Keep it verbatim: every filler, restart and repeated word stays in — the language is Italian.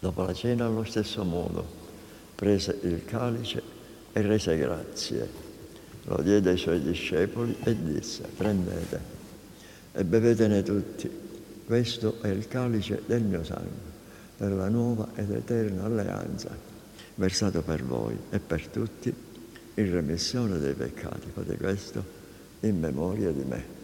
Dopo la cena, allo stesso modo, prese il calice e rese grazie. Lo diede ai suoi discepoli e disse: prendete e bevetene tutti. Questo è il calice del mio sangue, della nuova ed eterna alleanza, versato per voi e per tutti in remissione dei peccati. Fate questo in memoria di me.